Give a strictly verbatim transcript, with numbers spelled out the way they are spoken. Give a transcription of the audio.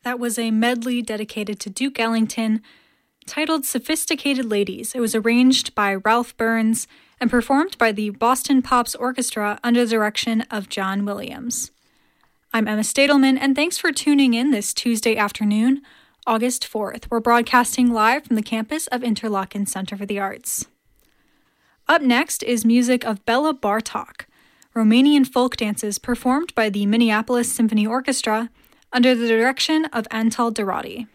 That was a medley dedicated to Duke Ellington, titled Sophisticated Ladies. It was arranged by Ralph Burns and performed by the Boston Pops Orchestra under the direction of John Williams. I'm Emma Stadelman, and thanks for tuning in this Tuesday afternoon, August fourth. We're broadcasting live from the campus of Interlochen Center for the Arts. Up next is music of Bela Bartok, Romanian folk dances performed by the Minneapolis Symphony Orchestra under the direction of Antal Dorati.